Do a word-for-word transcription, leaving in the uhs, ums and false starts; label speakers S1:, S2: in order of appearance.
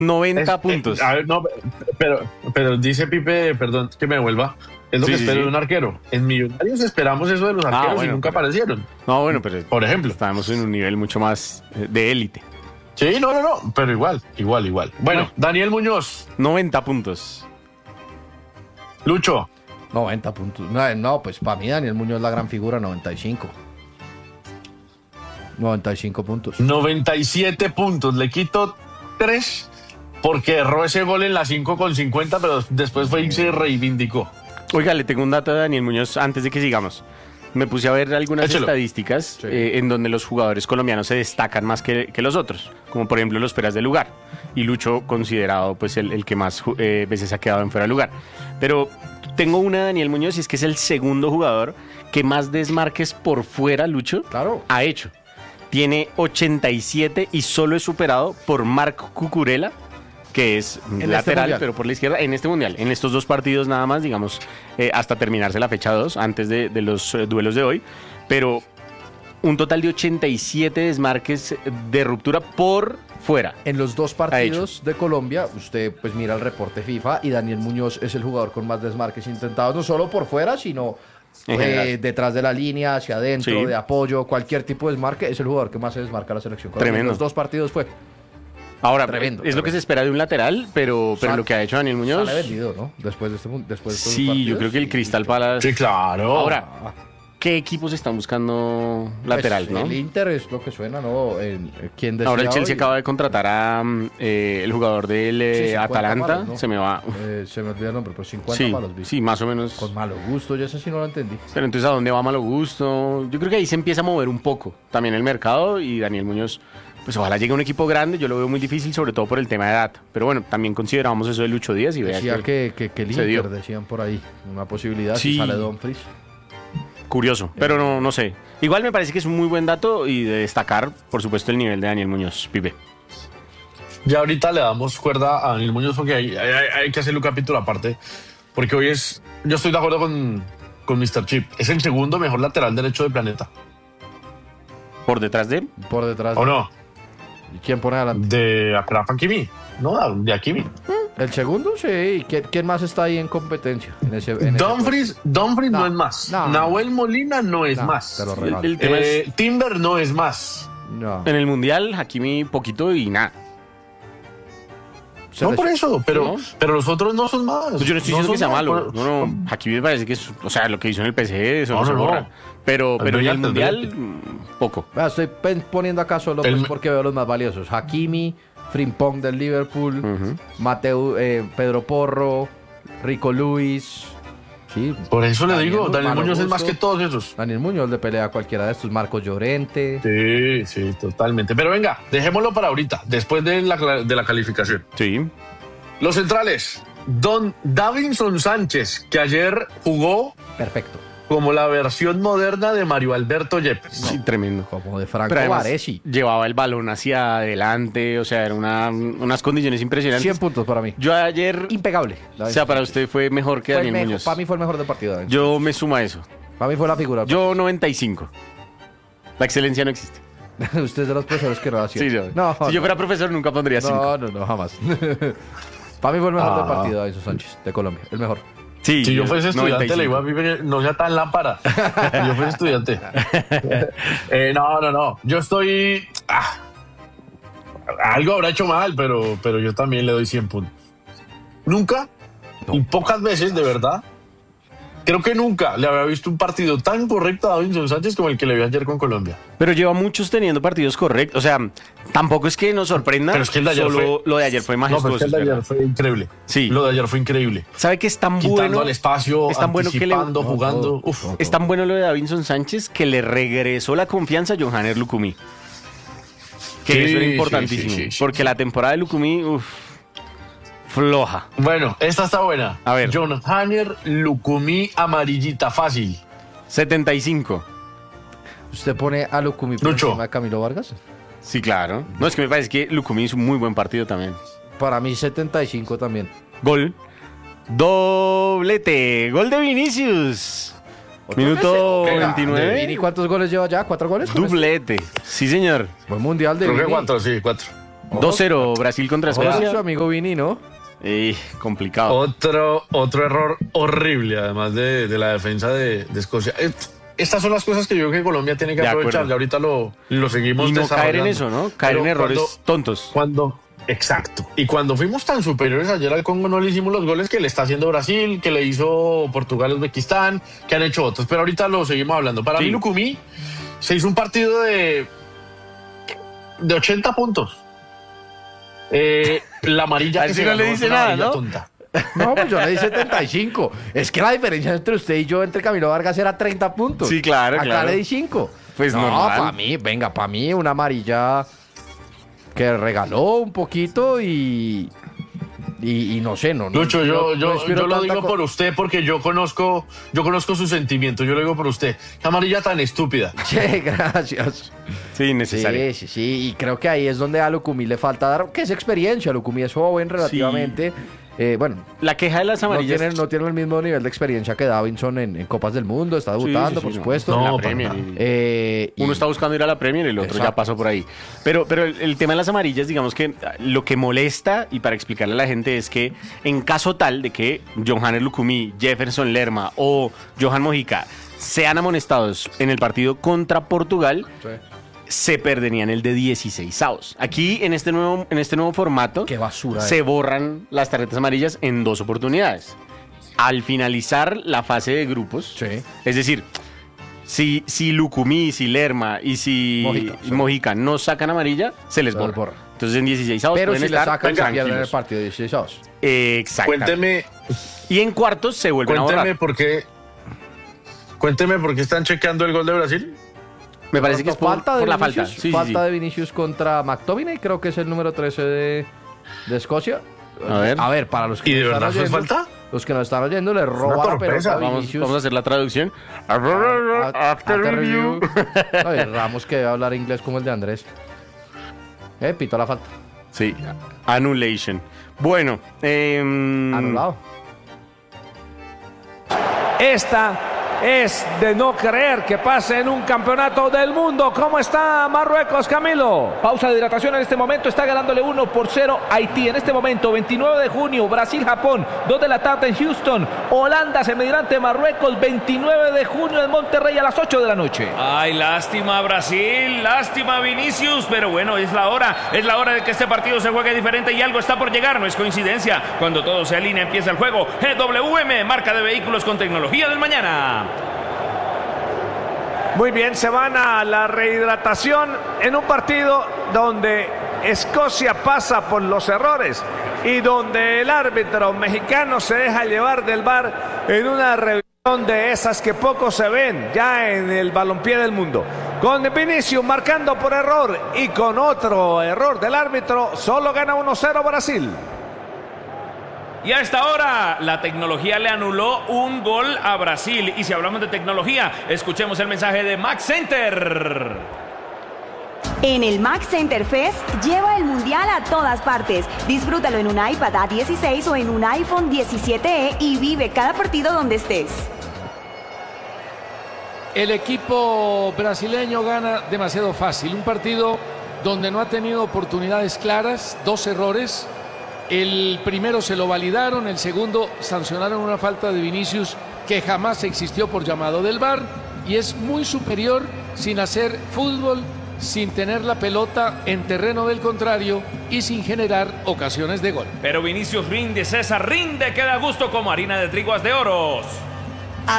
S1: noventa
S2: Es-
S1: puntos.
S2: eh, a ver, no, pero, pero dice Pipe, perdón, que me vuelva. Es lo
S1: Sí,
S2: que
S1: sí,
S2: espero
S1: sí.
S2: de un arquero. En Millonarios esperamos eso de los arqueros
S1: bueno,
S2: y nunca
S1: pero-
S2: aparecieron.
S1: No, bueno, pero
S2: Por ejemplo.
S1: estamos en un nivel mucho más eh, de élite.
S2: Sí, no, no, no, pero igual, igual, igual. Bueno,
S1: Bueno.
S2: Daniel Muñoz,
S1: noventa puntos.
S2: Lucho,
S3: noventa puntos. No, no, pues para mí Daniel Muñoz es la gran figura, noventa y cinco. noventa y cinco puntos.
S2: noventa y siete puntos. Le quito tres porque erró ese gol en la cinco con cincuenta, pero después fue y se reivindicó.
S1: Oiga, le tengo un dato de Daniel Muñoz antes de que sigamos. Me puse a ver algunas
S2: Échelo.
S1: estadísticas
S3: Sí.
S1: eh, en donde los jugadores colombianos se destacan más que, que los otros, como por ejemplo los fueras de lugar. Y Lucho considerado pues el, el que más ju- eh, veces ha quedado en fuera de lugar. Pero tengo una de Daniel Muñoz y es que es el segundo jugador que más desmarques por fuera, Lucho,
S3: Claro.
S1: ha hecho. Tiene ochenta y siete y solo es superado por Marco Cucurella, que es
S3: este
S1: lateral,
S3: mundial.
S1: pero por la izquierda, en este mundial. En estos dos partidos nada más, digamos, eh, hasta terminarse la fecha dos, antes de, de los eh, duelos de hoy. Pero un total de ochenta y siete desmarques de ruptura por fuera.
S3: En los dos partidos de Colombia, usted pues mira el reporte FIFA y Daniel Muñoz es el jugador con más desmarques intentados, no solo por fuera, sino
S1: En
S3: eh,
S1: general.
S3: detrás de la línea, hacia adentro,
S1: Sí.
S3: de apoyo, cualquier tipo de desmarque, es el jugador que más se desmarca a la selección colombiana.
S1: Tremendo.
S3: En los dos partidos fue.
S1: Ahora,
S3: Tremendo,
S1: es lo
S3: tremendo.
S1: que se espera de un lateral, pero, pero
S3: Sal-
S1: lo que ha hecho Daniel Muñoz.
S3: Sale vendido, ¿no? Después de este mun- después de estos
S1: Sí,
S3: partidos,
S1: yo creo que el
S3: sí,
S1: Crystal
S3: sí.
S1: Palace.
S2: Sí, claro.
S1: Ahora, ¿qué equipos están buscando lateral,
S3: Pues,
S1: no?
S3: El Inter es lo que suena, ¿no? El, ¿quién decía
S1: Ahora el Chelsea
S3: hoy?
S1: acaba de contratar a mm, eh, el jugador del eh,
S3: Sí, cincuenta
S1: Atalanta.
S3: palos, ¿no?
S1: Se me va.
S3: Eh, se me olvidó el nombre, pero cincuenta
S1: Sí,
S3: palos, vi.
S1: sí, más o menos.
S3: Con malo gusto, yo eso sí no lo entendí.
S1: Pero entonces, ¿a dónde va Malo Gusto? Yo creo que ahí se empieza a mover un poco también el mercado y Daniel Muñoz, pues ojalá llegue a un equipo grande. Yo lo veo muy difícil, sobre todo por el tema de edad. Pero bueno, también consideramos eso de Lucho Díaz y vea
S3: Decía
S1: que,
S3: que, que, que el
S1: se dio.
S3: Inter, decían por ahí, una posibilidad
S1: Sí.
S3: si sale Dumfries.
S1: curioso. Pero no, no sé. Igual me parece que es un muy buen dato y de destacar, por supuesto, el nivel de Daniel Muñoz, Pipe.
S2: Ya ahorita le damos cuerda a Daniel Muñoz porque hay, hay- hay- hay que hacerle un capítulo aparte. Porque hoy es. Yo estoy de acuerdo con, con mister Chip. Es el segundo mejor lateral derecho del planeta.
S1: Por detrás de...
S3: Por detrás.
S2: ¿O no?
S3: ¿Y quién pone adelante?
S2: De Achraf Hakimi. No, de Hakimi.
S3: ¿El segundo? Sí. ¿Quién, quién más está ahí en competencia? En ese, en ese
S2: Dumfries, Dumfries no,
S3: No,
S2: es más.
S3: no.
S2: Nahuel Molina no es
S3: No,
S2: más.
S3: te lo
S1: El,
S3: regalo.
S1: el tema
S2: Eh,
S1: es,
S2: Timber no es más.
S3: puesto? No.
S1: en el Mundial, Hakimi poquito y nada.
S3: Se
S2: No
S3: les-
S2: por eso, pero,
S1: ¿No?
S2: pero los otros no son más.
S1: Pues yo no estoy diciendo
S2: son
S1: que sea
S2: más,
S1: malo.
S2: por-
S1: No, no. Hakimi me parece que es... O sea, lo que hizo en el P S G, eso no,
S2: No,
S1: se
S2: no, no.
S1: borra. Pero, pero en el
S2: brillante, es
S1: Mundial,
S2: brillante.
S1: mm, poco.
S3: Vea, estoy pen- poniendo acá solo
S2: El-
S3: pues, porque veo los más valiosos. Hakimi, Frimpong del Liverpool,
S1: Ujú.
S3: Mateo, eh, Pedro Porro, Rico Luis. Sí,
S2: Por eso le
S3: Daniel
S2: digo,
S3: Mu-
S2: Daniel
S3: Malo
S2: Muñoz es más
S3: Gusto.
S2: que todos esos.
S3: Daniel Muñoz le pelea a cualquiera de estos. Marcos Llorente.
S2: Sí, sí, totalmente. Pero venga, dejémoslo para ahorita, después de la, de la calificación.
S1: Sí.
S2: Los centrales. Don Davinson Sánchez, que ayer jugó
S3: Perfecto.
S2: como la versión moderna de Mario Alberto Yepes.
S1: Sí, tremendo.
S3: Como de Franco
S1: Pero además
S3: Baresi.
S1: llevaba el balón hacia adelante, o sea, eran una, unas condiciones impresionantes.
S3: cien puntos para mí.
S1: Yo ayer,
S3: Impecable.
S1: o sea, para usted fue mejor que Daniel Muñoz.
S3: Para mí fue el mejor del partido. David.
S1: Yo me sumo a eso.
S3: Para mí fue la figura.
S1: Yo noventa y cinco. La excelencia no existe.
S3: Usted es de los profesores que no hacía.
S1: Sí, yo.
S3: No,
S1: si yo
S3: no.
S1: fuera profesor nunca pondría cinco.
S3: No, no, no, jamás. Para mí fue el mejor del
S2: Ah.
S3: partido, Davinson Sánchez, de Colombia. El mejor.
S1: Sí,
S2: Si yo fuese estudiante,
S1: noventa y
S2: le
S1: cinco.
S2: digo a mí que no sea tan lámpara. Si yo fuese estudiante. Eh, no, no, no. Yo estoy. ah, algo habrá hecho mal, pero, pero yo también le doy cien puntos. Nunca, y pocas veces, de verdad. Creo que nunca le había visto un partido tan correcto a Davinson Sánchez como el que le vi ayer con Colombia.
S1: Pero lleva muchos teniendo partidos correctos. O sea, tampoco es que nos sorprenda.
S2: Pero es que el de ayer
S1: solo
S2: fue-
S1: lo de ayer fue
S2: No, pero
S1: majestuoso.
S2: es que el de
S1: es
S2: ayer
S1: verdad.
S2: fue increíble.
S1: Sí.
S2: Lo de ayer fue increíble.
S1: ¿Sabe que es tan
S2: Quitando
S1: bueno?
S2: al espacio,
S1: es tan bueno que le-
S2: anticipando,
S3: No,
S2: jugando.
S3: todo,
S2: Uf.
S3: todo.
S1: Es tan bueno lo de Davinson Sánchez que le regresó la confianza a Johanner Lucumí. Que
S2: Sí,
S1: eso era
S2: sí,
S1: importantísimo.
S2: sí, sí, sí.
S1: Porque la temporada de Lucumí, uff, floja.
S2: Bueno, esta está buena.
S1: A ver.
S2: John Hanner, Lucumí, amarillita fácil.
S1: setenta y cinco.
S3: ¿Usted pone a Lucumí por
S2: Lucho.
S3: encima de Camilo Vargas?
S1: Sí, claro. No, es que me parece que Lucumí hizo un muy buen partido también.
S3: Para mí setenta y cinco también.
S1: Gol. Doblete. Gol de Vinicius.
S3: ¿Otra
S1: Minuto
S3: vez? Venga,
S1: veintinueve.
S3: ¿Y cuántos goles lleva ya? ¿Cuatro goles? con
S1: Dublete. Sí, señor.
S3: este? Buen mundial de
S2: Creo que
S3: Vini.
S2: cuatro, sí, cuatro.
S1: dos cero Brasil contra
S3: Hola,
S1: Escocia.
S3: su amigo Vini, ¿no?
S1: Eh, complicado.
S2: Otro, otro error horrible, además de, de la defensa de, de Escocia. Eh, Estas son las cosas que yo creo que Colombia tiene que
S1: De
S2: aprovechar.
S1: acuerdo.
S2: Y ahorita lo, lo seguimos
S1: Y no caer en
S2: desarrollando.
S1: eso, ¿no? Caer
S2: Pero
S1: en errores
S2: cuando-
S1: tontos.
S2: Cuando, exacto. Y cuando fuimos tan superiores ayer al Congo, no le hicimos los goles que le está haciendo Brasil, que le hizo Portugal, Uzbekistán, que han hecho otros. Pero ahorita lo seguimos hablando. Para
S1: Sí.
S2: mí, Lucumí se hizo un partido de, de ochenta puntos. Eh, la amarilla
S1: A
S2: que
S1: él
S2: se
S1: sí no le
S2: ganó es
S1: dice
S2: una
S1: nada,
S2: amarilla
S1: ¿no?
S2: tonta.
S3: No, pues yo le di setenta y cinco. Es que la diferencia entre usted y yo, entre Camilo Vargas, era treinta puntos.
S1: Sí, claro,
S3: Acá
S1: claro.
S3: le di cinco.
S1: Pues
S3: no,
S1: normal.
S3: para mí, venga, para mí una amarilla que regaló un poquito y... Y, y no sé, no. no-
S2: Lucho, yo,
S3: no- no
S2: yo,
S3: inspiro
S2: yo lo
S3: tanta
S2: digo
S3: co-
S2: por usted porque yo conozco, yo conozco sus sentimientos. Yo lo digo por usted. Qué amarilla tan estúpida.
S3: Che, gracias.
S1: Sí, necesario.
S3: Sí, sí, sí. Y creo que ahí es donde a Lucumí le falta dar, que es experiencia. Lucumí es joven relativamente. Eh, bueno,
S1: La queja de las
S3: no
S1: amarillas.
S3: tiene, no tiene el mismo nivel de experiencia que Davinson en, en Copas del Mundo. Está debutando,
S1: Sí, sí, sí,
S3: por
S1: no.
S3: supuesto.
S2: No,
S1: La
S2: para
S1: Premier.
S2: nada.
S1: y-
S3: Eh, y-
S1: Uno está buscando ir a la Premier y el otro ya
S3: Exacto.
S1: pasó por ahí. Pero, pero el, el tema de las amarillas, digamos que lo que molesta, y para explicarle a la gente, es que en caso tal de que Johannes Lucumí, Jefferson Lerma o Johan Mojica sean amonestados en el partido contra Portugal,
S3: Sí.
S1: se perderían el de dieciséis avos. Aquí, en este nuevo, en este nuevo formato,
S3: Qué basura,
S1: se
S3: eh.
S1: borran las tarjetas amarillas en dos oportunidades. Al finalizar la fase de grupos,
S3: Sí.
S1: es decir, si, si Lucumí, si Lerma y si
S3: Mojica,
S1: y
S3: sí.
S1: Mojica no sacan amarilla, se les
S3: Se les
S1: borra.
S3: borra.
S1: Entonces en dieciséis avos
S3: Pero
S1: pueden
S3: si le
S1: estar
S3: sacan, se pierden el
S1: tranquilos.
S3: partido de dieciséis avos.
S1: Exacto.
S2: Cuénteme,
S1: Y en cuartos se vuelven a
S2: cuénteme
S1: borrar.
S2: por qué, cuénteme por qué están chequeando el gol de Brasil.
S1: Me parece que es por,
S3: falta de
S1: por la
S3: Vinicius,
S1: falta. Sí, sí,
S3: falta
S1: sí.
S3: de Vinicius contra McTominay, creo que es el número trece de, de Escocia.
S1: A ver.
S3: A ver, para los que
S2: ¿Y de
S3: nos están
S2: verdad eso es
S3: oyendo,
S2: falta?
S3: los que nos están oyendo, le roba la
S2: torpeza.
S3: pelota a
S1: Vamos,
S3: Vinicius.
S1: vamos a hacer la traducción.
S3: A-
S1: After review.
S3: Oye, Ramos que debe hablar inglés como el de Andrés. Eh, pito la falta.
S1: Sí, annulation. Bueno, em,
S3: Anulado.
S4: Esta es de no creer que pase en un campeonato del mundo. ¿Cómo está Marruecos, Camilo?
S5: Pausa de hidratación en este momento, está ganándole uno por cero Haití. En este momento, veintinueve de junio, Brasil-Japón, dos de la tarde en Houston. Holanda se medirá ante Marruecos, veintinueve de junio en Monterrey a las ocho de la noche.
S6: Ay, lástima Brasil, lástima Vinicius, pero bueno, es la hora, es la hora de que este partido se juegue diferente y algo está por llegar, no es coincidencia. Cuando todo se alinea empieza el juego. G W M, marca de vehículos con tecnología del mañana.
S4: Muy bien, se van a la rehidratación en un partido donde Escocia pasa por los errores y donde el árbitro mexicano se deja llevar del V A R en una revisión de esas que poco se ven ya en el balompié del mundo. Con Vinicius marcando por error y con otro error del árbitro, solo gana uno cero Brasil.
S6: Y a esta hora, la tecnología le anuló un gol a Brasil. Y si hablamos de tecnología, escuchemos el mensaje de Max Center.
S7: En el Max Center Fest, lleva el mundial a todas partes. Disfrútalo en un iPad A dieciséis o en un iPhone diecisiete E y vive cada partido donde estés.
S8: El equipo brasileño gana demasiado fácil. Un partido donde no ha tenido oportunidades claras, dos errores. El primero se lo validaron, el segundo sancionaron una falta de Vinicius que jamás existió por llamado del V A R y es muy superior sin hacer fútbol, sin tener la pelota en terreno del contrario y sin generar ocasiones de gol.
S6: Pero Vinicius rinde, César rinde, queda a gusto como harina de triguas de oros.